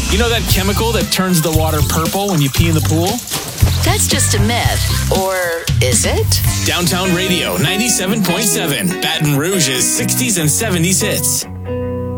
You know that chemical that turns the water purple when you pee in the pool? That's just a myth. Or is it? Downtown Radio 97.7, Baton Rouge's 60s and 70s hits.